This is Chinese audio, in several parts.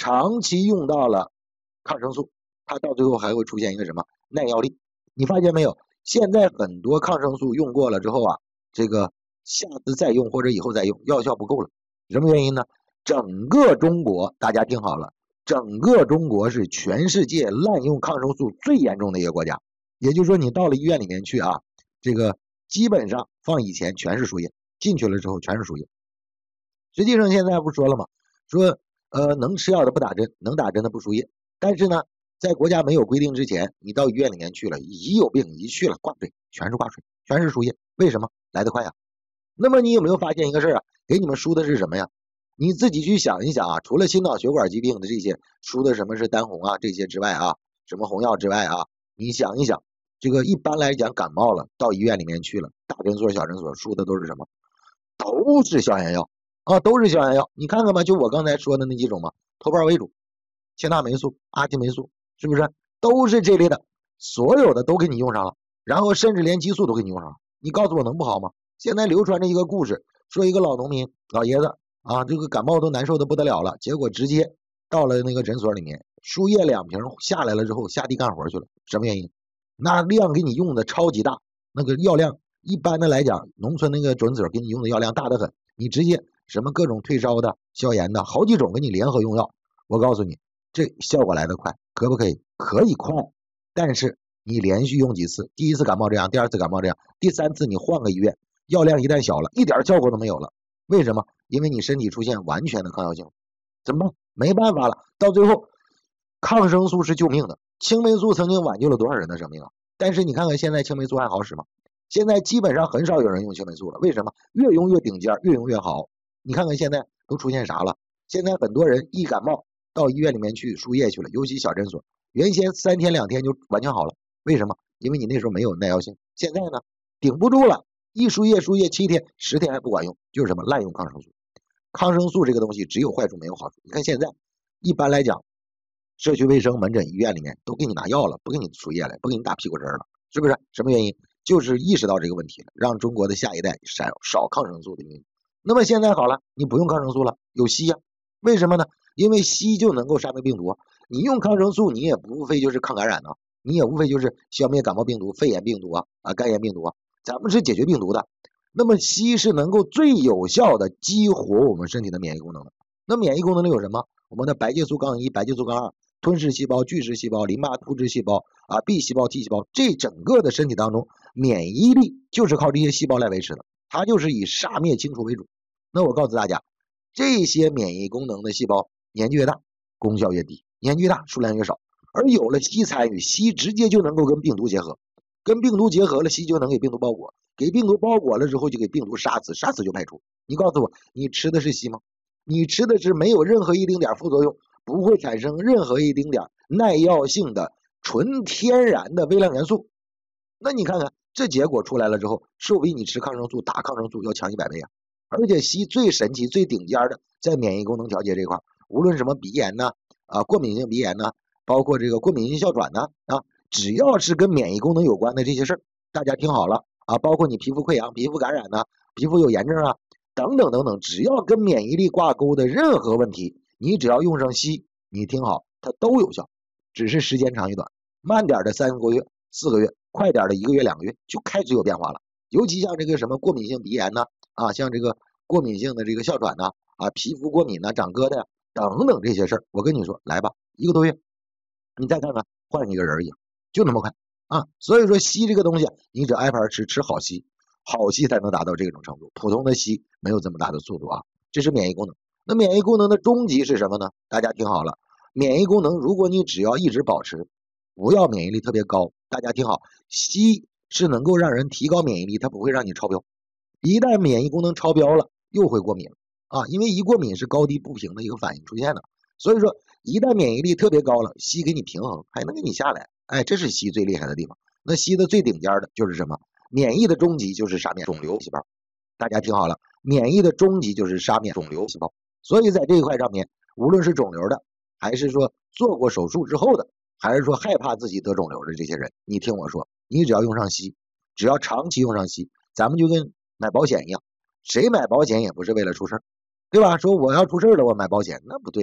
长期用到了抗生素，它到最后还会出现一个什么耐药力。你发现没有？现在很多抗生素用过了之后啊，这个下次再用或者以后再用，药效不够了。什么原因呢？整个中国，大家听好了，整个中国是全世界滥用抗生素最严重的一个国家。也就是说，你到了医院里面去啊，这个基本上放以前全是输液，进去了之后全是输液。实际上现在不说了吗？说能吃药的不打针，能打针的不输液。但是呢，在国家没有规定之前，你到医院里面去了，一有病一去了挂水，全是挂水，全是输液。为什么？来得快啊。那么你有没有发现一个事啊？给你们输的是什么呀？你自己去想一想啊，除了心脑血管疾病的这些输的什么是丹红啊这些之外啊，什么红药之外啊，你想一想，这个一般来讲感冒了到医院里面去了，大诊所小诊所输的都是什么？都是消炎药啊，都是消炎药。你看看吧，就我刚才说的那几种嘛，头孢为主，切那霉素、阿替霉素，是不是都是这类的？所有的都给你用上了，然后甚至连激素都给你用上了。你告诉我能不好吗？现在流传着一个故事，说一个老农民老爷子啊，这个感冒都难受的不得了了，结果直接到了那个诊所里面，输液2瓶下来了之后，下地干活去了。什么原因？那量给你用的超级大，那个药量一般的来讲，农村那个诊所给你用的药量大得很，你直接什么各种退烧的、消炎的，好几种给你联合用药。我告诉你，这效果来得快，可不可以？可以快，但是你连续用几次，第一次感冒这样，第二次感冒这样，第3次你换个医院，药量一旦小了，一点效果都没有了。为什么？因为你身体出现完全的抗药性，怎么办？没办法了，到最后，抗生素是救命的，青霉素曾经挽救了多少人的生命啊！但是你看看现在青霉素还好使吗？现在基本上很少有人用青霉素了，为什么？越用越顶尖，越用越好。你看看现在都出现啥了？现在很多人一感冒到医院里面去输液去了，尤其小诊所，原先3天2天就完全好了，为什么？因为你那时候没有耐药性，现在呢顶不住了，一输液7天10天还不管用，就是什么滥用抗生素。抗生素这个东西只有坏处没有好处。你看现在一般来讲，社区卫生门诊医院里面都给你拿药了，不给你输液了，不给你打屁股针了，是不是？什么原因？就是意识到这个问题了，让中国的下一代少抗生素的运用。那么现在好了，你不用抗生素了，有硒呀。为什么呢？因为硒就能够杀灭病毒。你用抗生素，你也不无非就是抗感染呢，你也无非就是消灭感冒病毒、肺炎病毒啊、肝炎病毒啊。咱们是解决病毒的。那么硒是能够最有效的激活我们身体的免疫功能的。那免疫功能里有什么？我们的白介素杠1、白介素杠2、吞噬细胞、巨噬细胞、淋巴突织细胞啊、B 细胞、T 细胞，这整个的身体当中，免疫力就是靠这些细胞来维持的，它就是以杀灭清除为主。那我告诉大家，这些免疫功能的细胞年纪越大，功效越低，年纪越大数量越少。而有了硒参与，硒直接就能够跟病毒结合，跟病毒结合了，硒就能给病毒包裹，给病毒包裹了之后就给病毒杀死，杀死就排除。你告诉我，你吃的是硒吗？你吃的是没有任何一丁点副作用，不会产生任何一丁点耐药性的纯天然的微量元素。那你看看这结果出来了之后，是不是比你吃抗生素打抗生素要强100倍啊？而且硒最神奇最顶尖的在免疫功能调节这块，无论什么鼻炎呢过敏性鼻炎呢，包括这个过敏性哮喘呢只要是跟免疫功能有关的这些事儿，大家听好了包括你皮肤溃疡、皮肤感染呢、皮肤有炎症等等等等，只要跟免疫力挂钩的任何问题，你只要用上硒，你听好，它都有效，只是时间长与短，慢点的3个月、4个月，快点的1个月、2个月就开始有变化了。尤其像这个什么过敏性鼻炎呢像这个过敏性的这个哮喘呢皮肤过敏呢、长疙瘩等等这些事儿，我跟你说，来吧，1个多月，你再看看换一个人一样，就那么快所以说硒这个东西，你只挨盘吃，吃好硒，好硒才能达到这种程度，普通的硒没有这么大的速度这是免疫功能。那免疫功能的终极是什么呢？大家听好了，免疫功能如果你只要一直保持，不要免疫力特别高，大家听好，硒是能够让人提高免疫力，它不会让你超标。一旦免疫功能超标了，又会过敏因为一过敏是高低不平的一个反应出现的。所以说一旦免疫力特别高了，硒给你平衡，还能给你下来，这是硒最厉害的地方。那硒的最顶尖的就是什么？免疫的终极就是杀灭肿瘤细胞。大家听好了，免疫的终极就是杀灭肿瘤细胞。所以在这一块上面，无论是肿瘤的，还是说做过手术之后的，还是说害怕自己得肿瘤的这些人，你听我说，你只要用上硒，只要长期用上硒，咱们就跟买保险一样，谁买保险也不是为了出事儿，对吧？说我要出事儿了我买保险，那不对，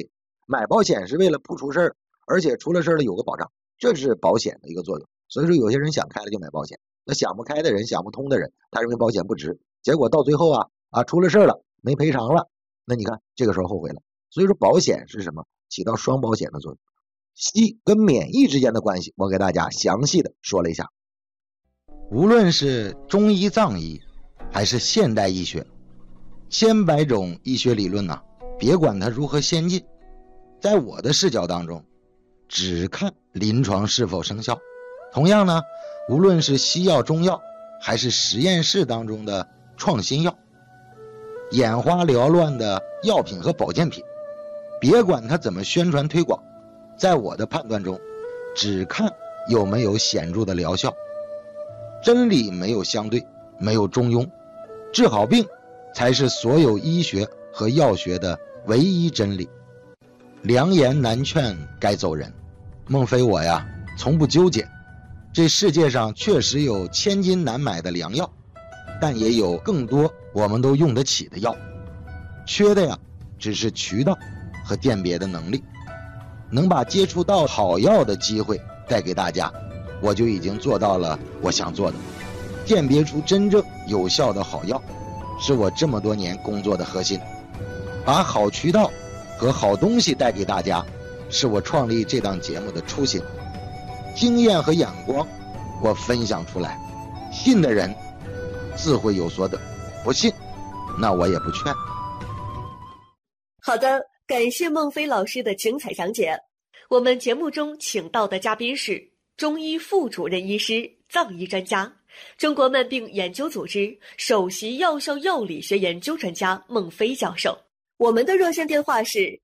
买保险是为了不出事儿，而且出了事儿了有个保障，这是保险的一个作用。所以说有些人想开了就买保险，那想不开的人、想不通的人，他认为保险不值，结果到最后出了事儿了没赔偿了，那你看这个时候后悔了。所以说保险是什么？起到双保险的作用。息跟免疫之间的关系，我给大家详细的说了一下。 无论是中医藏医还是现代医学，千百种医学理论别管它如何先进，在我的视角当中只看临床是否生效。同样呢，无论是西药中药还是实验室当中的创新药，眼花缭乱的药品和保健品，别管它怎么宣传推广，在我的判断中只看有没有显著的疗效。真理没有相对，没有中庸，治好病才是所有医学和药学的唯一真理。良言难劝该走人，孟非我从不纠结。这世界上确实有千金难买的良药，但也有更多我们都用得起的药，缺的只是渠道和鉴别的能力。能把接触到好药的机会带给大家，我就已经做到了我想做的。鉴别出真正有效的好药，是我这么多年工作的核心。把好渠道和好东西带给大家，是我创立这档节目的初心。经验和眼光我分享出来，信的人自会有所得，不信那我也不劝。 好的，感谢孟非老师的精彩讲解。我们节目中请到的嘉宾是中医副主任医师、藏医专家、中国慢病研究组织首席药效药理学研究专家孟非教授。我们的热线电话是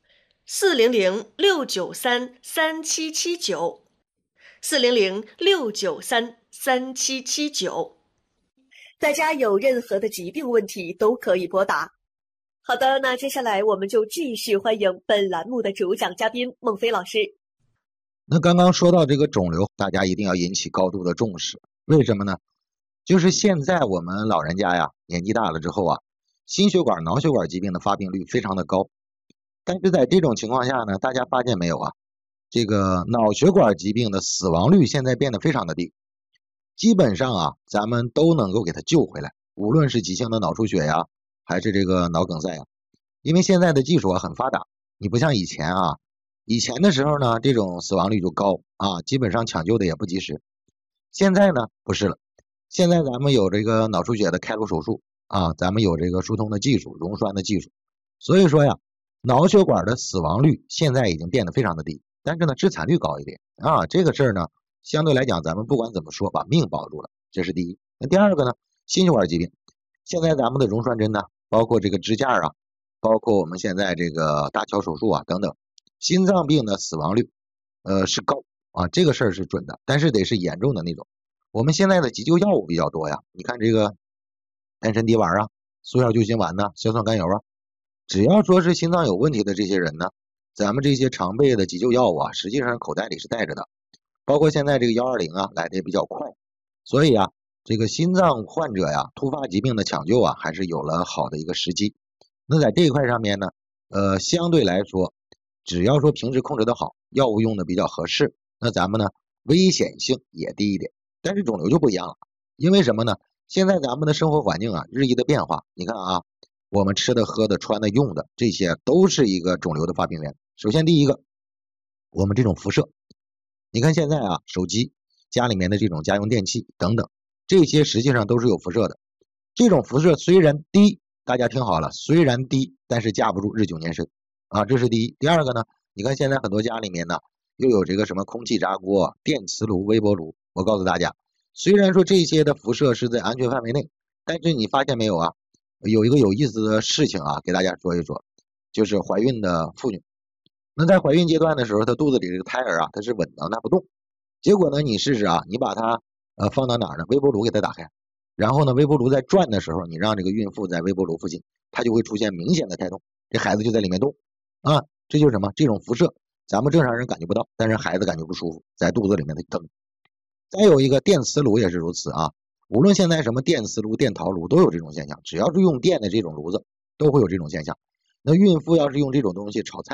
400-693-3779，400-693-3779。大家有任何的疾病问题都可以拨打。好的，那接下来我们就继续欢迎本栏目的主讲嘉宾孟非老师。 那刚刚说到这个肿瘤，大家一定要引起高度的重视。为什么呢？就是现在我们老人家年纪大了之后心血管、脑血管疾病的发病率非常的高。但是在这种情况下呢，大家发现没有这个脑血管疾病的死亡率现在变得非常的低，基本上咱们都能够给它救回来，无论是急性的脑出血还是这个脑梗塞因为现在的技术很发达，你不像以前以前的时候呢，这种死亡率就高基本上抢救的也不及时。现在呢不是了，现在咱们有这个脑出血的开颅手术咱们有这个疏通的技术、溶栓的技术，所以说脑血管的死亡率现在已经变得非常的低，但是呢致残率高一点这个事儿呢相对来讲咱们不管怎么说把命保住了，这是第一。那第二个呢，心血管疾病，现在咱们的溶栓针包括这个支架包括我们现在这个搭桥手术等等，心脏病的死亡率是高这个事儿是准的，但是得是严重的那种。我们现在的急救药物比较多你看这个丹参滴丸速效救心丸硝酸甘油只要说是心脏有问题的这些人呢，咱们这些常备的急救药物实际上口袋里是带着的。包括现在这个120来的也比较快，所以这个心脏患者突发疾病的抢救还是有了好的一个时机。那在这一块上面呢相对来说只要说平时控制的好，药物用的比较合适，那咱们呢危险性也低一点。但是肿瘤就不一样了，因为什么呢？现在咱们的生活环境日益的变化，你看我们吃的、喝的、穿的、用的，这些都是一个肿瘤的发病源。首先第一个，我们这种辐射，你看现在手机、家里面的这种家用电器等等，这些实际上都是有辐射的。这种辐射虽然低，大家听好了，虽然低，但是架不住日久年深这是第一。第二个呢，你看现在很多家里面呢又有这个什么空气炸锅、电磁炉、微波炉，我告诉大家，虽然说这些的辐射是在安全范围内，但是你发现没有有一个有意思的事情给大家说一说，就是怀孕的妇女，那在怀孕阶段的时候，她肚子里这个胎儿它是稳当，它不动。结果呢，你试试你把它放到哪儿呢？微波炉给它打开，然后呢，微波炉在转的时候，你让这个孕妇在微波炉附近，它就会出现明显的胎动，这孩子就在里面动这就是什么？这种辐射咱们正常人感觉不到，但是孩子感觉不舒服，在肚子里面的疼。再有一个电磁炉也是如此无论现在什么电磁炉、电陶炉都有这种现象，只要是用电的这种炉子都会有这种现象。那孕妇要是用这种东西炒菜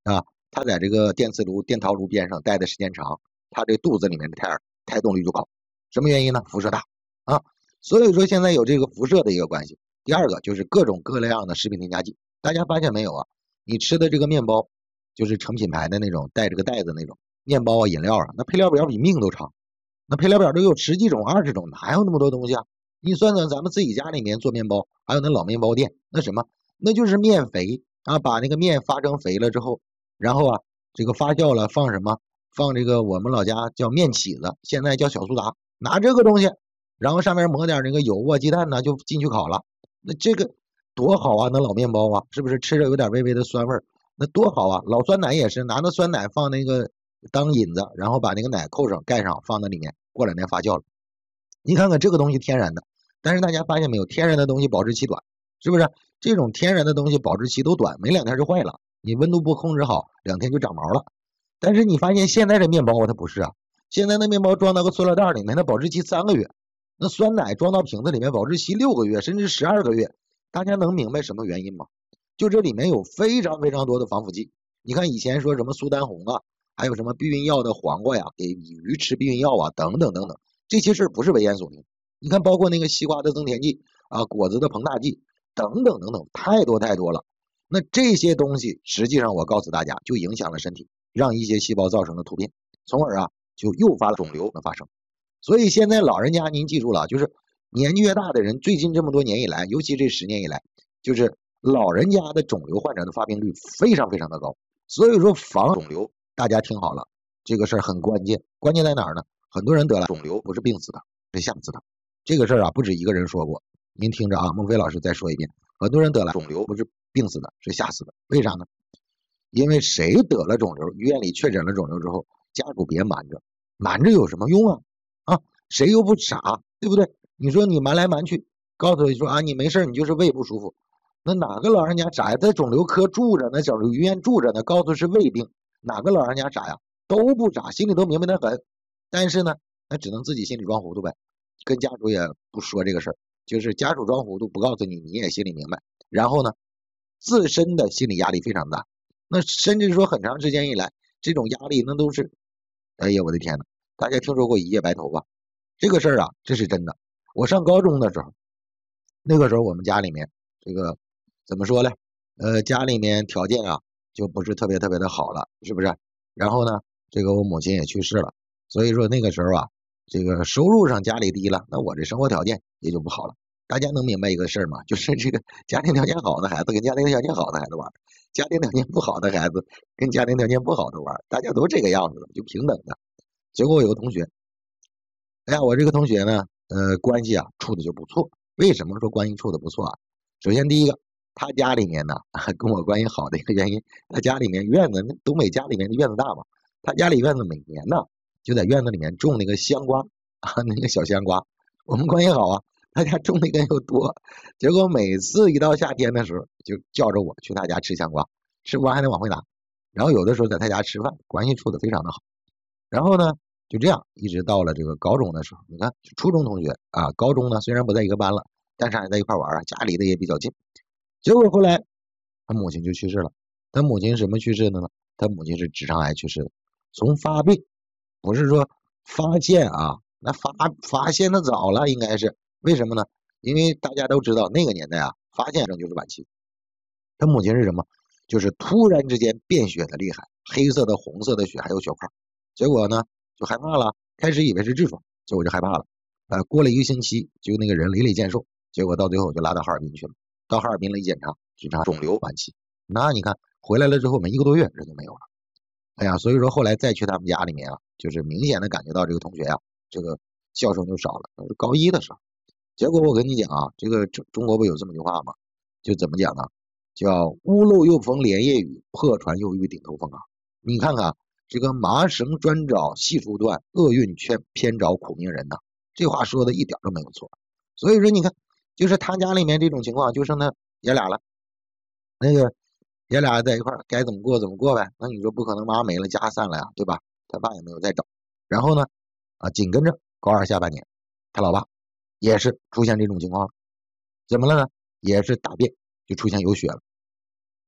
啊，他在这个电磁炉、电陶炉边上待的时间长，他这肚子里面的胎动率就高。什么原因呢？辐射大啊。所以说现在有这个辐射的一个关系。第二个就是各种各样的食品添加剂，大家发现没有啊？你吃的这个面包，就是成品牌的那种带这个袋子那种面包啊、饮料啊，那配料表比命都长。那配料表都有10几种、20种，哪有那么多东西啊？你算算咱们自己家里面做面包，还有那老面包店，那什么，那就是面肥啊，把那个面发成肥了之后，然后啊，这个发酵了，放什么？放这个我们老家叫面起子，现在叫小苏打，拿这个东西，然后上面抹点那个油啊、鸡蛋呢，就进去烤了。那这个多好啊！那老面包啊，是不是吃着有点微微的酸味？那多好啊！老酸奶也是拿那酸奶放那个当引子，然后把那个奶扣上盖上，放在里面，过2天发酵了。你看看这个东西天然的，但是大家发现没有，天然的东西保质期短，是不是？这种天然的东西保质期都短，没2天就坏了。你温度不控制好，2天就长毛了。但是你发现现在这面包它不是啊，现在那面包装到个塑料袋里面，它保质期3个月。那酸奶装到瓶子里面，保质期6个月，甚至12个月。大家能明白什么原因吗？就这里面有非常非常多的防腐剂。你看以前说什么苏丹红啊，还有什么避孕药的黄瓜呀，给鱼吃避孕药啊，等等等等，这些事儿不是危言耸听。你看，包括那个西瓜的增甜剂啊，果子的膨大剂，等等等等，太多太多了。那这些东西实际上我告诉大家，就影响了身体，让一些细胞造成了突变，从而啊就诱发了肿瘤的发生。所以现在老人家您记住了，就是年纪越大的人，最近这么多年以来，尤其这10年以来，就是老人家的肿瘤患者的发病率非常非常的高。所以说防肿瘤，大家听好了，这个事儿很关键。关键在哪儿呢？很多人得了肿瘤不是病死的，是吓死的。这个事儿啊，不止一个人说过，您听着啊，孟非老师再说一遍，很多人得了肿瘤不是病死的，是吓死的。为啥呢？因为谁得了肿瘤，医院里确诊了肿瘤之后，家属别瞒着，瞒着有什么用啊？啊，谁又不傻，对不对？你说你瞒来瞒去，告诉你说啊，你没事，你就是胃不舒服，那哪个老人家傻呀？在肿瘤科住着呢，肿瘤医院住着呢，告诉是胃病，哪个老人家傻呀？都不傻，心里都明白得很。但是呢，那只能自己心里装糊涂呗，跟家属也不说这个事儿，就是家属装糊涂，不告诉你，你也心里明白。然后呢，自身的心理压力非常大，那甚至说很长时间以来，这种压力那都是，哎呀，我的天呐，大家听说过一夜白头吧？这个事儿啊，这是真的。我上高中的时候，那个时候我们家里面这个怎么说呢？家里面条件啊就不是特别特别的好了，是不是？然后呢，这个我母亲也去世了，所以说那个时候啊，这个收入上家里低了，那我这生活条件也就不好了。大家能明白一个事儿吗？就是这个家庭条件好的孩子跟家庭条件好的孩子玩，家庭条件不好的孩子跟家庭条件不好的玩，大家都这个样子的，就平等的。结果我有个同学，哎呀，我这个同学呢，关系啊处的就不错。为什么说关系处的不错啊？首先第一个，他家里面呢跟我关系好的一个原因，他家里面院子，东北家里面的院子大嘛，他家里院子每年呢就在院子里面种那个香瓜啊，那个小香瓜，我们关系好啊，他家种那个又多，结果每次一到夏天的时候，就叫着我去他家吃香瓜，吃不完还得往回拿，然后有的时候在他家吃饭，关系处的非常的好。然后呢，就这样一直到了这个高中的时候，你看初中同学啊，高中呢虽然不在一个班了，但是还在一块玩啊，家离得也比较近。结果后来他母亲就去世了。他母亲什么去世的呢？他母亲是直肠癌去世的。从发病，不是说发现啊，那发现的早了，应该是为什么呢？因为大家都知道那个年代啊，发现症就是晚期。他母亲是什么？就是突然之间变血的厉害，黑色的、红色的血还有血块。结果呢就害怕了，开始以为是痔疮，结果就害怕了。过了1个星期，就那个人累累健瘦，结果到最后就拉到哈尔滨去了。到哈尔滨了一检查，直肠肿瘤晚期。那你看回来了之后没1个多月人就没有了。哎呀，所以说后来再去他们家里面啊，就是明显的感觉到这个同学啊，这个笑声就少了。高1的时候，结果我跟你讲啊，这个中国不有这么句话吗？就怎么讲呢？叫屋漏又逢连夜雨，破船又遇顶头风啊。你看看这个麻绳专找细处断，厄运偏找苦命人呐。这话说的一点都没有错。所以说你看，就是他家里面这种情况，就剩他爷俩了。那个爷俩在一块儿，该怎么过怎么过呗。那你说不可能妈没了家散了呀，对吧？他爸也没有再找。然后呢，紧跟着高2下半年，他老爸也是出现这种情况了。怎么了呢？也是大便就出现有血了。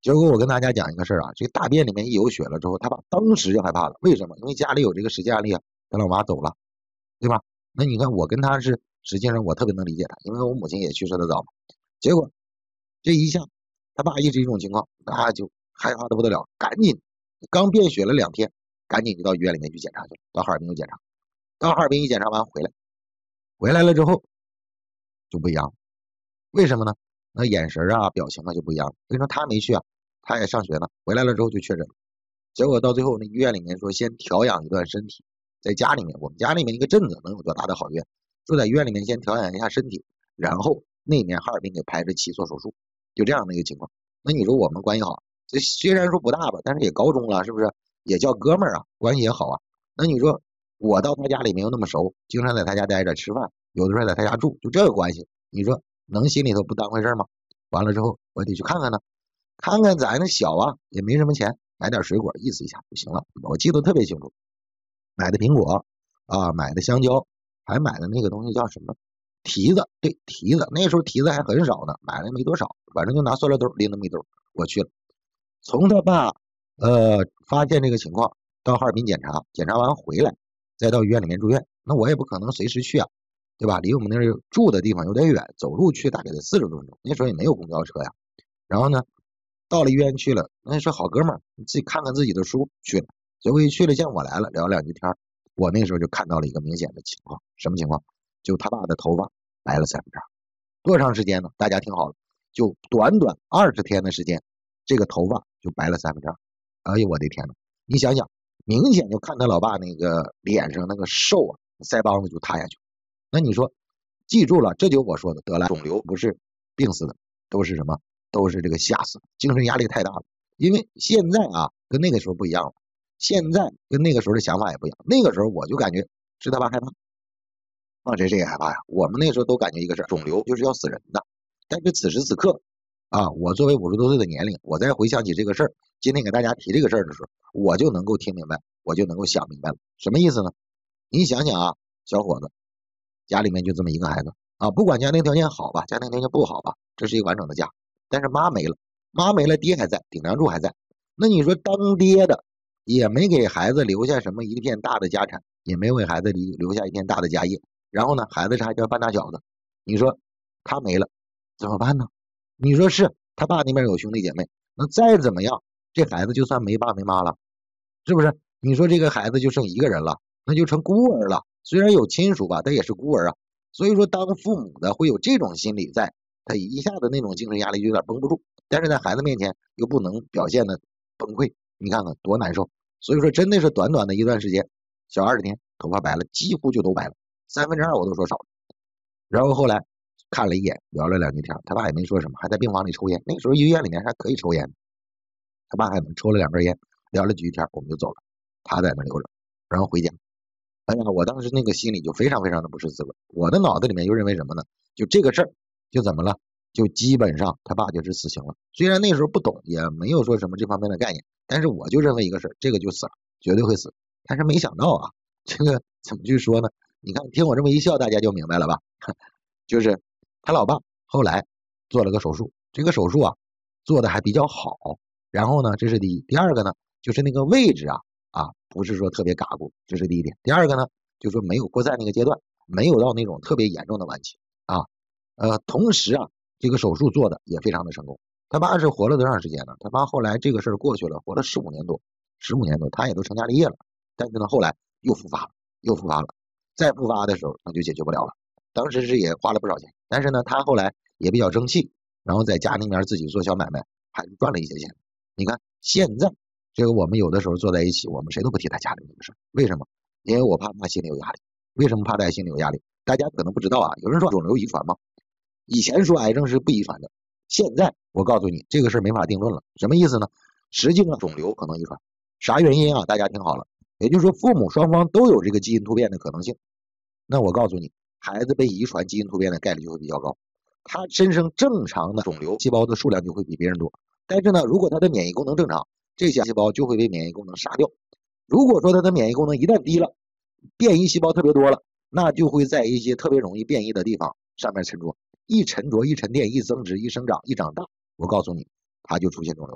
结果我跟大家讲一个事儿啊，这个大便里面一有血了之后，他爸当时就害怕了。为什么？因为家里有这个实际案例啊，他老妈走了，对吧？那你看我跟他是，实际上我特别能理解他，因为我母亲也去世的早嘛。结果这一下，他爸一直这种情况，那就害怕的不得了，赶紧刚便血了2天，赶紧就到医院里面去检查去了，到哈尔滨去检查。到哈尔滨一检查完回来了之后就不一样了。为什么呢？那眼神啊、表情啊就不一样了。为什么他没去啊？他也上学呢，回来了之后就确诊。结果到最后，那医院里面说先调养一段身体，在家里面，我们家里面一个镇子能有多大的好院？说在医院里面先调养一下身体，然后那面哈尔滨给排着期做手术，就这样的一个情况。那你说我们关系好，这虽然说不大吧，但是也高中了，是不是？也叫哥们儿啊，关系也好啊。那你说我到他家里没有那么熟，经常在他家待着吃饭，有的时候在他家住，就这个关系，你说能心里头不当回事吗？完了之后我得去看看呢，看看咱那小啊，也没什么钱，买点水果意思一下就行了。我记得特别清楚，买的苹果啊，买的香蕉，还买的那个东西叫什么？提子，对，提子。那时候提子还很少呢，买了没多少，反正就拿塑料兜拎那么一兜，我去了。从他爸发现这个情况到哈尔滨检查，检查完回来，再到医院里面住院，那我也不可能随时去啊，对吧？离我们那儿住的地方有点远，走路去大概得40多分钟，那时候也没有公交车呀。然后呢，到了医院去了，那是好哥们儿，你自己看看自己的书去了。结果一去了，见我来了，聊2句天，我那时候就看到了一个明显的情况，什么情况？就他爸的头发白了3分之2，多长时间呢？大家听好了，就短短20天的时间，这个头发就白了3分之2。哎呦我的天呐，你想想，明显就看他老爸那个脸上那个瘦啊，腮帮子就塌下去。那你说，记住了，这就我说的，得了肿瘤不是病死的，都是什么？都是这个吓死，精神压力太大了。因为现在啊，跟那个时候不一样了，现在跟那个时候的想法也不一样。那个时候我就感觉是他爸害怕，谁也害怕呀。我们那时候都感觉一个事，肿瘤就是要死人的。但是此时此刻啊，我作为50多岁的年龄，我再回想起这个事儿，今天给大家提这个事儿的时候，我就能够听明白，我就能够想明白了。什么意思呢？你想想啊，小伙子家里面就这么一个孩子啊，不管家庭条件好吧，家庭条件不好吧，这是一个完整的家。但是妈没了，妈没了，爹还在，顶梁柱还在。那你说当爹的也没给孩子留下什么一片大的家产，也没为孩子留下一片大的家业。然后呢，孩子是还叫半大小子，你说他没了怎么办呢？你说是他爸那边有兄弟姐妹，那再怎么样，这孩子就算没爸没妈了，是不是？你说这个孩子就剩一个人了，那就成孤儿了。虽然有亲属吧，但也是孤儿啊。所以说，当父母的会有这种心理在，他一下子那种精神压力就有点绷不住，但是在孩子面前又不能表现的崩溃，你看看多难受。所以说，真的是短短的一段时间，小20天，头发白了，几乎就都白了，3分之2我都说少了。然后后来看了一眼，聊了2句天，他爸也没说什么，还在病房里抽烟。那个时候医院里面还可以抽烟，他爸还抽了2根烟，聊了几句天，我们就走了，他在那留着，然后回家。哎呀，我当时那个心里就非常非常的不是滋味。我的脑子里面就认为什么呢？就这个事儿，就怎么了？就基本上他爸就是死刑了。虽然那时候不懂，也没有说什么这方面的概念，但是我就认为一个事儿，这个就死了，绝对会死。但是没想到啊，这个怎么去说呢？你看，听我这么一笑，大家就明白了吧？就是他老爸后来做了个手术，这个手术啊做的还比较好。然后呢，这是第一。第二个呢，就是那个位置啊，不是说特别嘎咕，这是第一点。第二个呢，就是说没有扩散那个阶段，没有到那种特别严重的晚期啊。同时啊，这个手术做的也非常的成功。他爸是活了多长时间呢？他爸后来这个事儿过去了，活了15年多，15年多，他也都成家立业了。但是呢，后来又复发了，再复发的时候那就解决不了了。当时是也花了不少钱，但是呢，他后来也比较争气，然后在家里面自己做小买卖，还赚了一些钱。你看现在这个我们有的时候坐在一起，我们谁都不提他家里这个事儿，为什么？因为我怕他心里有压力。为什么怕他心里有压力？大家可能不知道啊，有人说肿瘤遗传吗？以前说癌症是不遗传的，现在我告诉你这个事儿没法定论了。什么意思呢？实际上肿瘤可能遗传，啥原因啊？大家听好了，也就是说父母双方都有这个基因突变的可能性。那我告诉你，孩子被遗传基因突变的概率就会比较高，他身上正常的肿瘤细胞的数量就会比别人多。但是呢，如果他的免疫功能正常，这些细胞就会被免疫功能杀掉。如果说他的免疫功能一旦低了，变异细胞特别多了，那就会在一些特别容易变异的地方上面沉着，一沉着一沉淀一增殖一生长一长大，我告诉你，它就出现肿瘤了。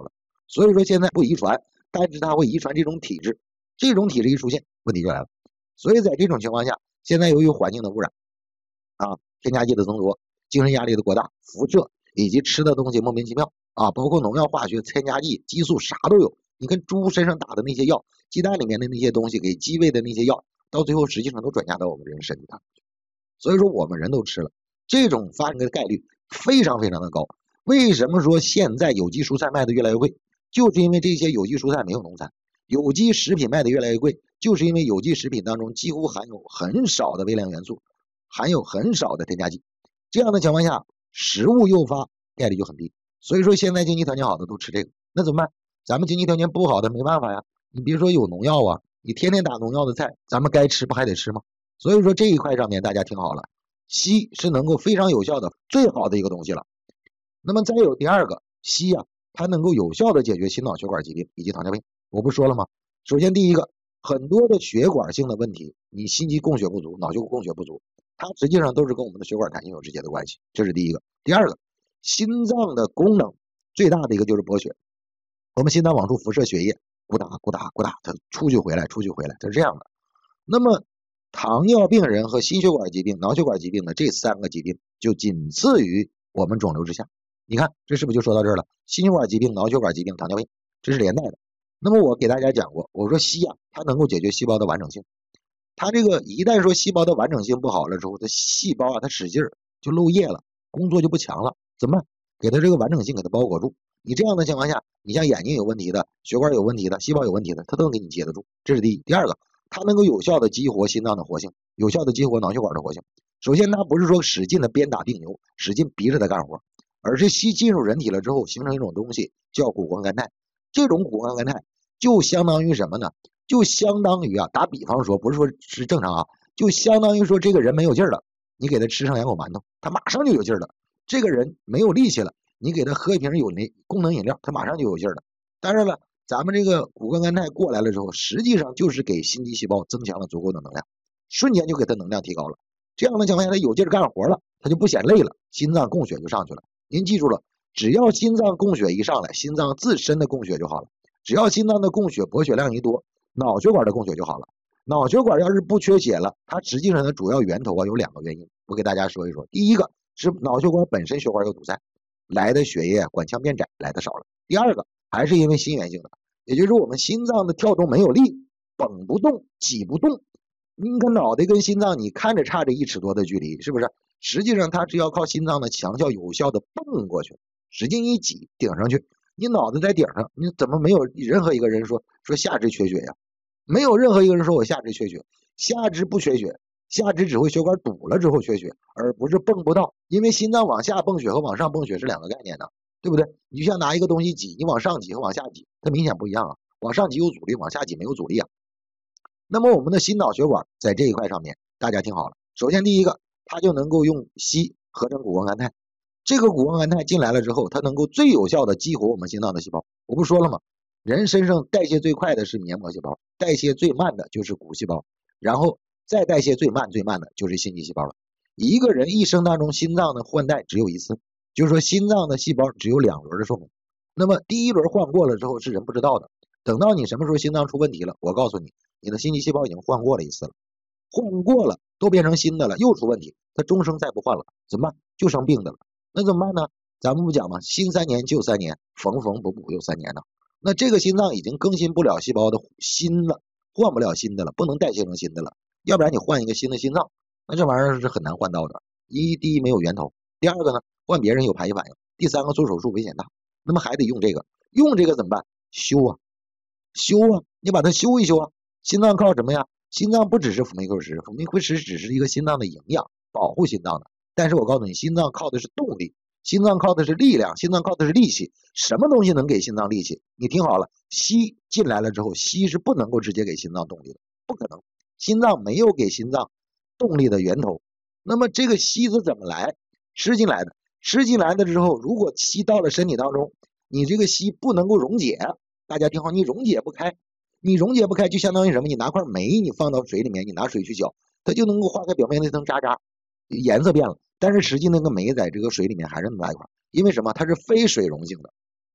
所以说现在不遗传，但是它会遗传这种体质，这种体质一出现，问题就来了。所以在这种情况下，现在由于环境的污染添加剂的增多，精神压力的过大，辐射以及吃的东西莫名其妙包括农药、化学、添加剂、激素啥都有。你看猪身上打的那些药，鸡蛋里面的那些东西，给鸡喂的那些药，到最后实际上都转嫁到我们人身体上。所以说我们人都吃了，这种发生的概率非常非常的高。为什么说现在有机蔬菜卖的越来越贵？就是因为这些有机蔬菜没有农残，有机食品卖的越来越贵，就是因为有机食品当中几乎含有很少的微量元素，含有很少的添加剂。这样的情况下，食物诱发概率就很低。所以说现在经济条件好的都吃这个，那怎么办？咱们经济条件不好的没办法呀。你别说有农药你天天打农药的菜，咱们该吃不还得吃吗？所以说这一块上面大家听好了，硒是能够非常有效的最好的一个东西了。那么再有第二个，硒它能够有效的解决心脑血管疾病以及糖尿病。我不说了吗？首先第一个，很多的血管性的问题，你心肌供血不足、脑血供血不足，它实际上都是跟我们的血管弹性有直接的关系，这是第一个。第二个，心脏的功能最大的一个就是补血，我们心脏往出辐射血液，咕哒咕哒咕哒，它出去回来，出去回来，它是这样的。那么糖尿病人和心血管疾病、脑血管疾病的这三个疾病就仅次于我们肿瘤之下。你看这是不是就说到这儿了？心血管疾病、脑血管疾病、糖尿病，这是连带的。那么我给大家讲过，我说硒它能够解决细胞的完整性。它这个一旦说细胞的完整性不好了之后，它细胞它使劲就漏液了，工作就不强了，怎么办？给它这个完整性给它包裹住。你这样的情况下，你像眼睛有问题的、血管有问题的、细胞有问题的，它都能给你接得住。这是第一。第二个，它能够有效的激活心脏的活性，有效的激活脑血管的活性。首先它不是说使劲的鞭打病牛，使劲逼着它干活，而是硒进入人体了之后形成一种东西叫谷胱甘肽。这种谷胱甘肽就相当于什么呢？就相当于打比方说，不是说是正常就相当于说这个人没有劲儿了，你给他吃上2口馒头，他马上就有劲儿了。这个人没有力气了，你给他喝一瓶有功能饮料，他马上就有劲儿了。当然了，咱们这个谷胱甘肽过来了之后，实际上就是给心肌细胞增强了足够的能量，瞬间就给他能量提高了。这样的情况下，他有劲儿干活了，他就不显累了，心脏供血就上去了。您记住了，只要心脏供血一上来，心脏自身的供血就好了。只要心脏的供血补血量一多，脑血管的供血就好了。脑血管要是不缺血了，它实际上的主要源头有2个原因，我给大家说一说。第一个是脑血管本身血管有堵塞，来的血液管腔变窄，来的少了。第二个还是因为心源性的，也就是我们心脏的跳动没有力，绷不动，挤不动。你看脑袋跟心脏，你看着差着1尺多的距离，是不是？实际上它只要靠心脏的强效有效的蹦过去，使劲一挤顶上去。你脑子在顶上，你怎么没有任何一个人说下肢缺血呀？没有任何一个人说我下肢缺血，下肢不缺血，下肢只会血管堵了之后缺血，而不是蹦不到。因为心脏往下泵血和往上泵血是2个概念的，对不对？你就像拿一个东西挤，你往上挤和往下挤，它明显不一样往上挤有阻力，往下挤没有阻力那么我们的心脑血管在这一块上面，大家听好了。首先第一个，它就能够用硒合成谷胱甘肽。这个谷胱甘肽进来了之后，它能够最有效的激活我们心脏的细胞。我不说了吗？人身上代谢最快的是黏膜细胞，代谢最慢的就是骨细胞，然后再代谢最慢的就是心肌细胞了。一个人一生当中心脏的换代只有1次，就是说心脏的细胞只有2轮的寿命。那么第1轮换过了之后是人不知道的，等到你什么时候心脏出问题了，我告诉你，你的心肌细胞已经换过了1次了，换过了都变成新的了，又出问题，它终生再不换了，怎么办？就生病的了。那怎么办呢？咱们不讲吗？新3年旧3年，缝缝补补又3年呢。那这个心脏已经更新不了细胞的新了，换不了新的了，不能代谢成新的了。要不然你换一个新的心脏，那这玩意儿是很难换到的。第一没有源头，第二个呢，换别人有排异反应，第三个做手术危险大。那么还得用这个，用这个怎么办？修你把它修一修心脏靠什么呀？心脏不只是辅酶 Q10，辅酶 Q10只是一个心脏的营养，保护心脏的。但是我告诉你，心脏靠的是动力，心脏靠的是力量，心脏靠的是力气。什么东西能给心脏力气？你听好了，硒进来了之后，硒是不能够直接给心脏动力的，不可能。心脏没有给心脏动力的源头。那么这个硒是怎么来？吃进来的。吃进来的之后，如果硒到了身体当中，你这个硒不能够溶解。大家听好，你溶解不开，就相当于什么？你拿块煤，你放到水里面，你拿水去搅，它就能够化开表面那层渣渣，颜色变了。但是实际那个煤在这个水里面还是那么大一块，因为什么？它是非水溶性的。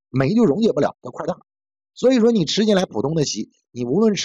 酶就溶解不了，叫块蛋。所以说你吃进来普通的席，你无论吃